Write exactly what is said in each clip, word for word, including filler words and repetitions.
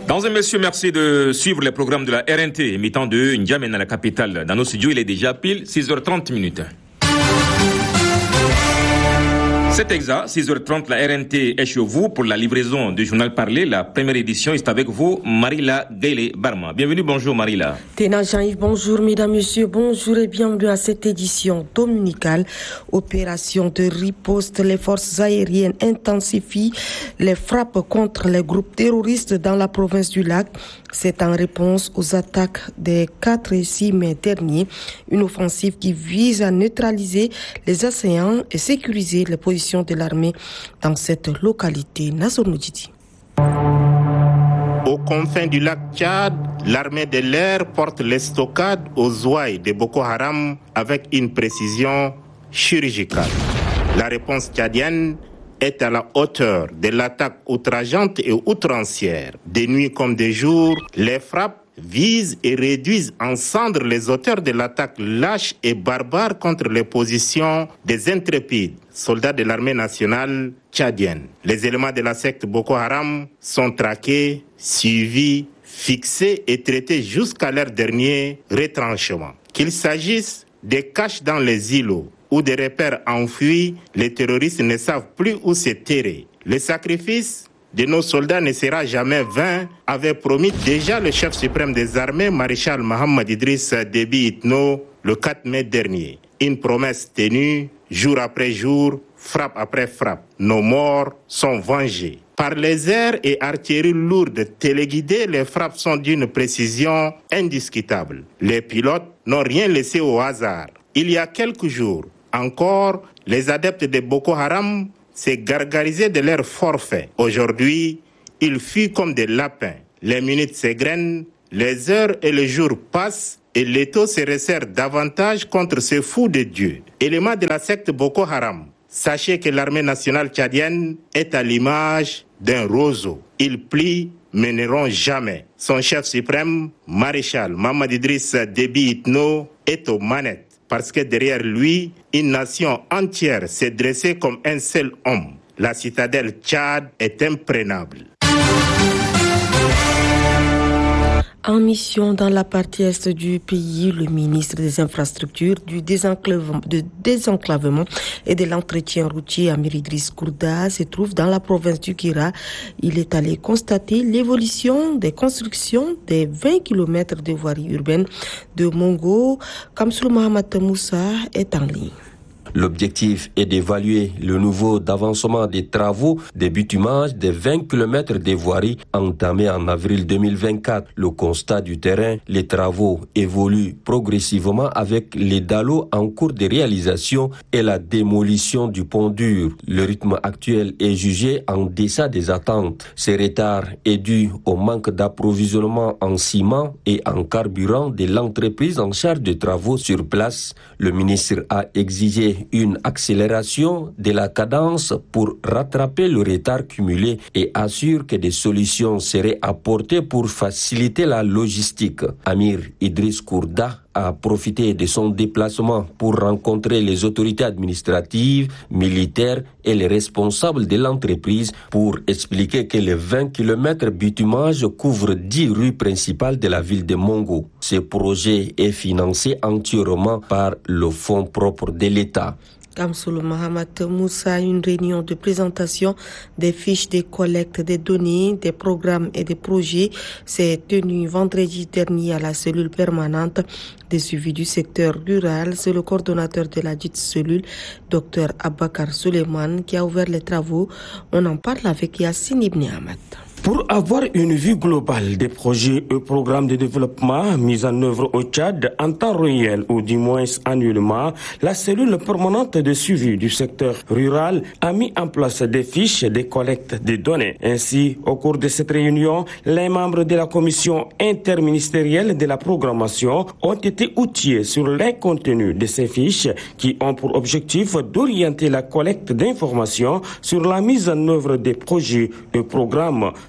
Dans un monsieur, merci de suivre les programmes de la R N T, émettant de N'Djamena, la capitale. Dans nos studios, il est déjà pile six heures trente minutes. C'est exact, six heures trente, la R N T est chez vous pour la livraison du journal parlé. La première édition est avec vous, Marila Gayle Barma. Bienvenue, bonjour Marila. Téna Jean-Yves, bonjour mesdames, messieurs, bonjour et bienvenue à cette édition dominicale. Opération de riposte, les forces aériennes intensifient les frappes contre les groupes terroristes dans la province du Lac. C'est en réponse aux attaques des quatre et six mai dernier. Une offensive qui vise à neutraliser les assaillants et sécuriser les positions de l'armée dans cette localité. Nassor Noudjidi. Aux confins du lac Tchad, l'armée de l'air porte l'estocade aux ouailles de Boko Haram avec une précision chirurgicale. La réponse tchadienne est à la hauteur de l'attaque outrageante et outrancière. De nuit comme de jour, les frappes visent et réduisent en cendres les auteurs de l'attaque lâche et barbare contre les positions des intrépides soldats de l'armée nationale tchadienne. Les éléments de la secte Boko Haram sont traqués, suivis, fixés et traités jusqu'à leur dernier retranchement. Qu'il s'agisse des caches dans les îlots ou des repères enfouis, les terroristes ne savent plus où se terrer. Le sacrifice de nos soldats ne sera jamais vain, avait promis déjà le chef suprême des armées, maréchal Mohamed Idriss Déby Itno, le quatre mai dernier. Une promesse tenue, jour après jour, frappe après frappe. Nos morts sont vengés. Par les airs et artilleries lourdes téléguidées, les frappes sont d'une précision indiscutable. Les pilotes n'ont rien laissé au hasard. Il y a quelques jours, encore, les adeptes de Boko Haram s'est gargarisé de leur forfait. Aujourd'hui, ils fuient comme des lapins. Les minutes s'égrènent, les heures et les jours passent et l'étau se resserre davantage contre ces fous de Dieu. Élément de la secte Boko Haram, sachez que l'armée nationale tchadienne est à l'image d'un roseau. Ils plient mais ne rongent jamais. Son chef suprême, maréchal Mohamed Idriss Déby Itno, est aux manettes. Parce que derrière lui, une nation entière s'est dressée comme un seul homme. La citadelle Tchad est imprenable. En mission dans la partie est du pays, le ministre des Infrastructures, du désenclavement, de désenclavement et de l'entretien routier, Amir Idriss Kourda, se trouve dans la province du Kira. Il est allé constater l'évolution des constructions des vingt kilomètres de voirie urbaine de Mongo. Kamsoul Mohamed Moussa est en ligne. L'objectif est d'évaluer le niveau d'avancement des travaux de bitumage des vingt kilomètres de voiries entamés en avril deux mille vingt-quatre. Le constat du terrain, les travaux évoluent progressivement avec les dallots en cours de réalisation et la démolition du pont dur. Le rythme actuel est jugé en deçà des attentes. Ce retard est dû au manque d'approvisionnement en ciment et en carburant de l'entreprise en charge de travaux sur place. Le ministre a exigé une accélération de la cadence pour rattraper le retard cumulé et assure que des solutions seraient apportées pour faciliter la logistique. Amir Idriss Kourda a profité de son déplacement pour rencontrer les autorités administratives, militaires et les responsables de l'entreprise pour expliquer que les vingt kilomètres bitumage couvrent dix rues principales de la ville de Mongo. Ce projet est financé entièrement par le fonds propre de l'État. Kamsoul Mohamed Moussa, une réunion de présentation des fiches de collecte des données, des programmes et des projets s'est tenue vendredi dernier à la cellule permanente de suivi du secteur rural. C'est le coordonnateur de la dite cellule, Dr Abakar Suleiman, qui a ouvert les travaux. On en parle avec Yassine Ibn Ahmed. Pour avoir une vue globale des projets et programmes de développement mis en œuvre au Tchad en temps réel ou du moins annuellement, la cellule permanente de suivi du secteur rural a mis en place des fiches de collecte de données. Ainsi, au cours de cette réunion, les membres de la commission interministérielle de la programmation ont été outillés sur les contenus de ces fiches qui ont pour objectif d'orienter la collecte d'informations sur la mise en œuvre des projets et programmes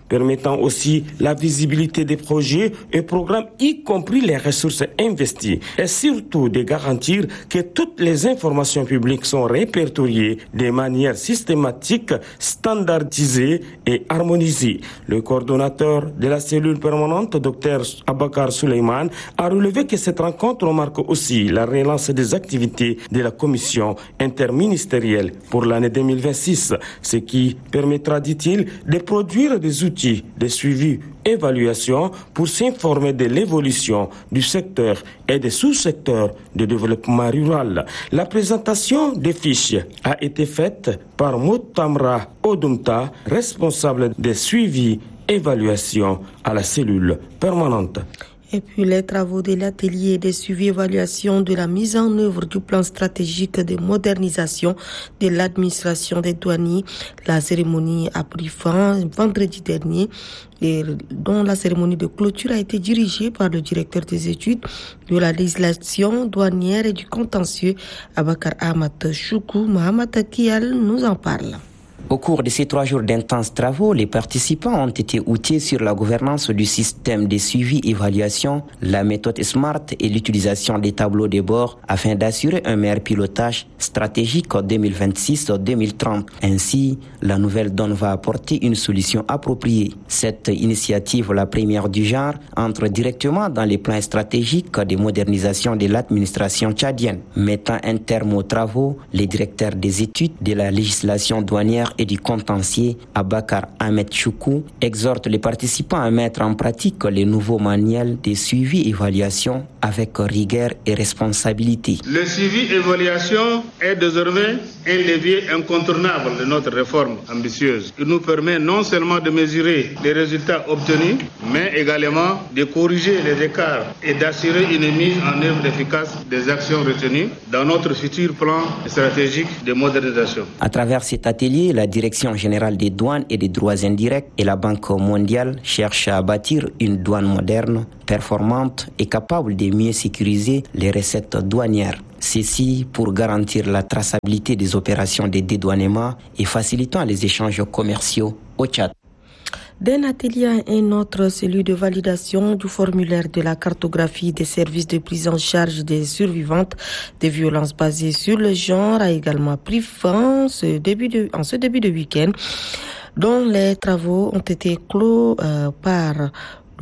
permettant aussi la visibilité des projets et programmes, y compris les ressources investies, et surtout de garantir que toutes les informations publiques sont répertoriées de manière systématique, standardisée et harmonisée. Le coordonnateur de la cellule permanente, Dr Abakar Suleiman, a relevé que cette rencontre marque aussi la relance des activités de la commission interministérielle pour l'année deux mille vingt-six, ce qui permettra, dit-il, de produire des outils de suivi et évaluation pour s'informer de l'évolution du secteur et des sous-secteurs de développement rural. La présentation des fiches a été faite par Moutamra Odumta, responsable des suivis et évaluation à la cellule permanente. Et puis les travaux de l'atelier de suivi évaluation de la mise en œuvre du plan stratégique de modernisation de l'administration des douaniers. La cérémonie a pris fin vendredi dernier et dont la cérémonie de clôture a été dirigée par le directeur des études de la législation douanière et du contentieux, Abakar Ahmad Choukou. Mohamed Akial nous en parle. Au cours de ces trois jours d'intenses travaux, les participants ont été outillés sur la gouvernance du système de suivi-évaluation, la méthode SMART et l'utilisation des tableaux de bord afin d'assurer un meilleur pilotage stratégique en deux mille vingt-six à deux mille trente. Ainsi, la nouvelle donne va apporter une solution appropriée. Cette initiative, la première du genre, entre directement dans les plans stratégiques de modernisation de l'administration tchadienne. Mettant un terme aux travaux, les directeurs des études de la législation douanière et du contentieux, Abakar Ahmed Choukou, exhorte les participants à mettre en pratique les nouveaux manuels de suivi-évaluation avec rigueur et responsabilité. Le suivi-évaluation est désormais un levier incontournable de notre réforme ambitieuse. Il nous permet non seulement de mesurer les résultats obtenus, mais également de corriger les écarts et d'assurer une mise en œuvre efficace des actions retenues dans notre futur plan stratégique de modernisation. À travers cet atelier, la Direction générale des douanes et des droits indirects et la Banque mondiale cherchent à bâtir une douane moderne, performante et capable de mieux sécuriser les recettes douanières. Ceci pour garantir la traçabilité des opérations de dédouanement et facilitant les échanges commerciaux au Tchad. D'un atelier à un autre, celui de validation du formulaire de la cartographie des services de prise en charge des survivantes des violences basées sur le genre, a également pris fin ce début de, en ce début de week-end, dont les travaux ont été clos euh, par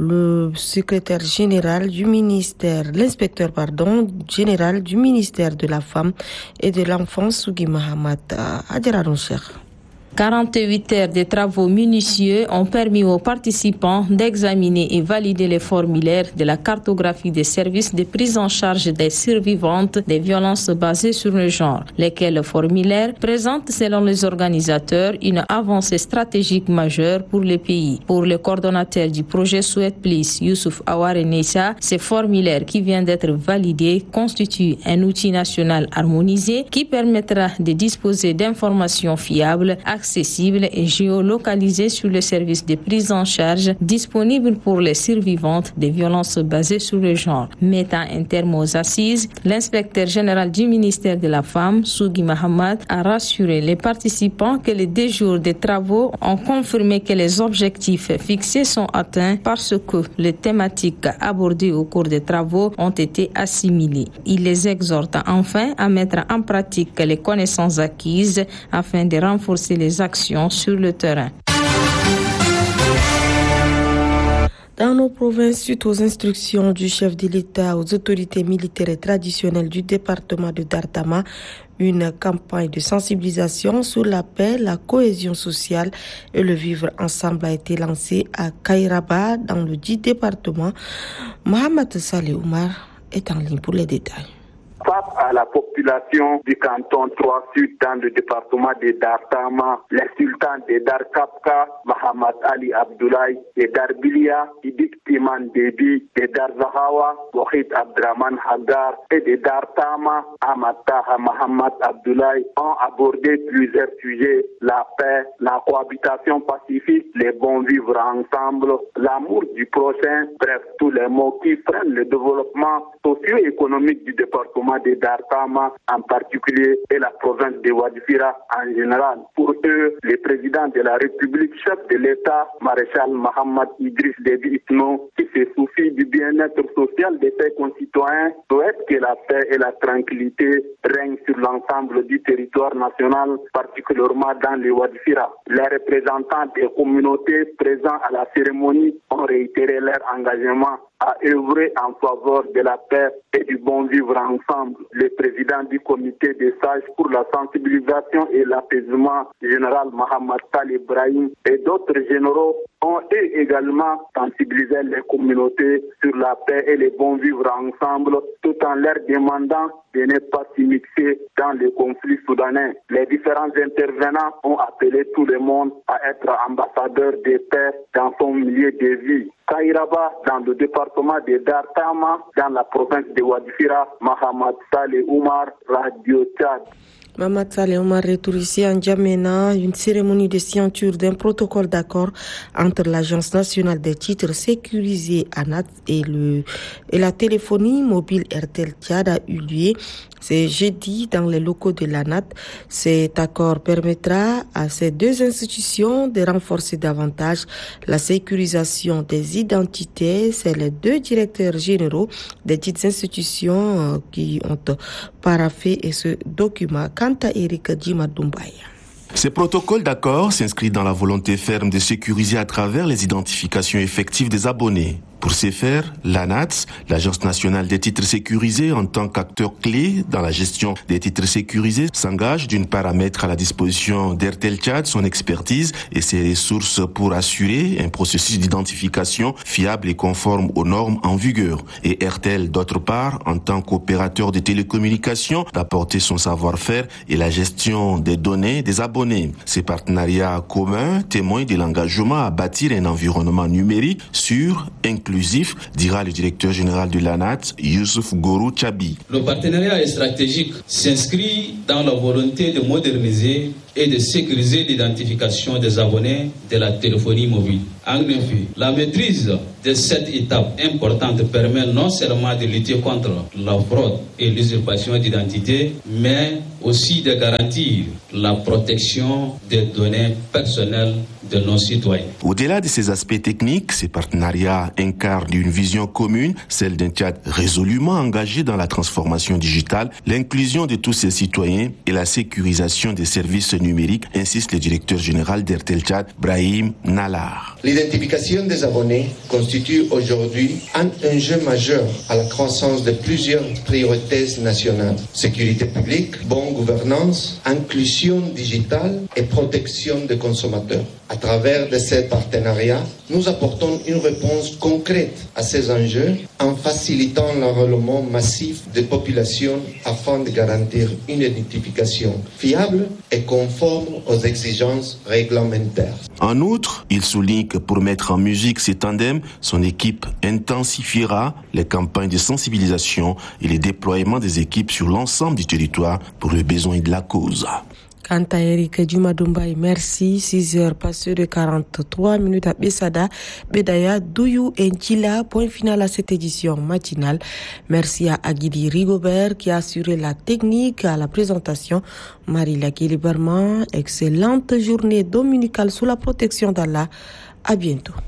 le secrétaire général du ministère, l'inspecteur pardon, général du ministère de la Femme et de l'Enfance, Sougui Mahamat Adjararoncher. quarante-huit heures de travaux minutieux ont permis aux participants d'examiner et valider les formulaires de la cartographie des services de prise en charge des survivantes des violences basées sur le genre, lesquels formulaires présentent selon les organisateurs une avancée stratégique majeure pour le pays. Pour le coordonnateur du projet Souhaite Plus, Youssouf Aware Nessa, ces formulaires qui viennent d'être validés constituent un outil national harmonisé qui permettra de disposer d'informations fiables, accessible et géolocalisé sur le service de prise en charge disponible pour les survivantes des violences basées sur le genre. Mettant un terme aux assises, l'inspecteur général du ministère de la Femme, Sougui Mahamat, a rassuré les participants que les deux jours de travaux ont confirmé que les objectifs fixés sont atteints parce que les thématiques abordées au cours des travaux ont été assimilées. Il les exhorte enfin à mettre en pratique les connaissances acquises afin de renforcer les actions sur le terrain. Dans nos provinces, suite aux instructions du chef de l'État aux autorités militaires et traditionnelles du département de Dartama, une campagne de sensibilisation sur la paix, la cohésion sociale et le vivre ensemble a été lancée à Kairaba, dans le dit département. Mohamed Saleh Oumar est en ligne pour les détails. Face à la population du canton trois Sud dans le département de Dartama, les sultans de Dar Kapka, Mohamed Ali Abdoulaye, et Darbilia, Idik Timan Debi, de Dar Zahawa, Wahid Abdraman Hagar, et de Dartama, Amataha Mohamed Abdoulaye ont abordé plusieurs sujets: la paix, la cohabitation pacifique, les bons vivre ensemble, l'amour du prochain, bref, tous les mots qui freinent le développement socio-économique du département de Dar Dartama en particulier et la province de Wadifira en général. Pour eux, le président de la République, chef de l'État, maréchal Mohamed Idriss Déby Itno, qui se soucie du bien-être social de ses concitoyens, souhaite que la paix et la tranquillité règnent sur l'ensemble du territoire national, particulièrement dans les Wadifira. Les représentants des communautés présents à la cérémonie ont réitéré leur engagement à œuvrer en faveur de la paix et du bon vivre ensemble. Le président du comité des sages pour la sensibilisation et l'apaisement, général Mohamed Tal Ibrahim, et d'autres généraux ont également sensibilisé les communautés sur la paix et le bon vivre ensemble, tout en leur demandant de ne pas s'immiscer dans le conflit soudanais. Les différents intervenants ont appelé tout le monde à être ambassadeurs de paix dans son milieu de vie. Kairaba, dans le département de Dartama, dans la province de Wadifira, Mohamed Saleh Oumar, Radio Tchad. Mohamed Saleh Oumar retour ici en Djamena, une cérémonie de signature d'un protocole d'accord entre l'Agence nationale des titres sécurisés A N A T et, le, et la téléphonie mobile Airtel Tchad a eu lieu ce jeudi dans les locaux de l'A N A T. Cet accord permettra à ces deux institutions de renforcer davantage la sécurisation des identités. C'est les deux directeurs généraux des dites institutions qui ont paraphé ce document. Quant à Eric Djimadoumbaya. Ce protocole d'accord s'inscrit dans la volonté ferme de sécuriser à travers les identifications effectives des abonnés. Pour ce faire, l'A N A T, l'Agence nationale des titres sécurisés, en tant qu'acteur clé dans la gestion des titres sécurisés, s'engage d'une part à mettre à la disposition d'Airtel Tchad son expertise et ses ressources pour assurer un processus d'identification fiable et conforme aux normes en vigueur. Et Airtel, d'autre part, en tant qu'opérateur de télécommunications, d'apporter son savoir-faire et la gestion des données des abonnés. Ces partenariats communs témoignent de l'engagement à bâtir un environnement numérique sûr, inclusif, inclusif, dira le directeur général de l'A N A T, Youssouf Gorou Tchabi. Le partenariat stratégique s'inscrit dans la volonté de moderniser et de sécuriser l'identification des abonnés de la téléphonie mobile. En effet, la maîtrise de cette étape importante permet non seulement de lutter contre la fraude et l'usurpation d'identité, mais aussi de garantir la protection des données personnelles de nos citoyens. Au-delà de ces aspects techniques, ces partenariats incarnent une vision commune, celle d'un Tchad résolument engagé dans la transformation digitale, l'inclusion de tous ses citoyens et la sécurisation des services numériques, insiste le directeur général d'Airtel Tchad, Brahim Nalar. L'identification des abonnés constitue aujourd'hui un enjeu majeur à la croissance de plusieurs priorités nationales. Sécurité publique, bonne gouvernance, inclusion digitale et protection des consommateurs. À travers de ces partenariats, nous apportons une réponse concrète à ces enjeux en facilitant l'enrôlement massif des populations afin de garantir une identification fiable et conforme aux exigences réglementaires. En outre, il souligne que pour mettre en musique ces tandems, son équipe intensifiera les campagnes de sensibilisation et les déploiements des équipes sur l'ensemble du territoire pour les besoins de la cause. Quant à Eric Djumadoumbay, merci. six heures passées de quarante-trois minutes à Bessada, Bedaya, Douyou et Ndjila. Point final à cette édition matinale. Merci à Aguidi Rigobert qui a assuré la technique à la présentation. Marie-La Guélibarman, excellente journée dominicale sous la protection d'Allah. À bientôt.